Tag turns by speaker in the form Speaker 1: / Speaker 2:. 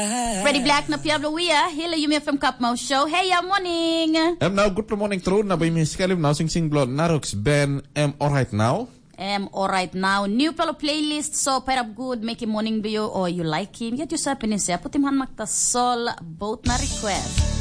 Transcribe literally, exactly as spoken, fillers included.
Speaker 1: Freddie Black na Pablo Wia, hela Yumi F M Kapmau Show. Hey, ya morning.
Speaker 2: Em now good morning true na by Miss Kalim now sing sing blood Narox Ben am alright now.
Speaker 1: Um, alright now, new pala playlist, so pair up good, make him morning bio, or you like him, get yourself in his put him han magta sol, both na request.